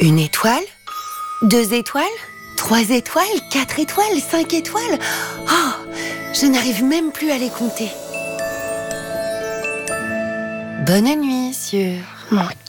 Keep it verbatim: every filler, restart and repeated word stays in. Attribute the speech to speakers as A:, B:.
A: Une étoile? Deux étoiles? Trois étoiles? Quatre étoiles? Cinq étoiles? Oh, je n'arrive même plus à les compter. Bonne nuit sur...
B: Mon